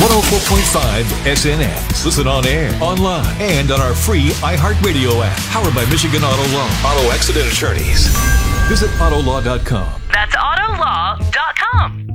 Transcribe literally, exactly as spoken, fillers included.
one oh four point five S N X. Listen on air, online, and on our free iHeartRadio app. Powered by Michigan Auto Law. Auto Accident Attorneys. Visit auto law dot com. That's auto law dot com.